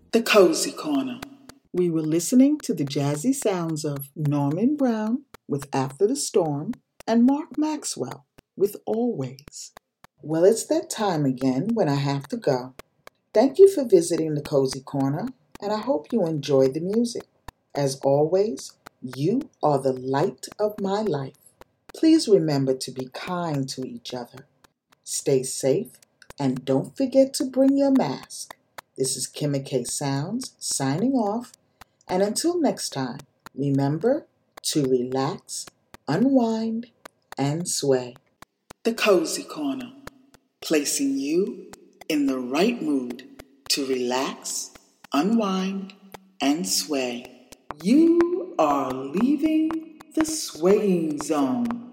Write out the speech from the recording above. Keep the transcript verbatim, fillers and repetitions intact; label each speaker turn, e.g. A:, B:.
A: The Cozy Corner. We were listening to the jazzy sounds of Norman Brown with After the Storm and Mark Maxwell with Always. Well, it's that time again when I have to go. Thank you for visiting the Cozy Corner, and I hope you enjoyed the music. As always, you are the light of my life. Please remember to be kind to each other. Stay safe, and don't forget to bring your mask. This is Kimmy K Sounds signing off, and until next time, remember to relax, unwind, and sway. The Cozy Corner, placing you in the right mood to relax, unwind, and sway. You are leaving the swaying zone.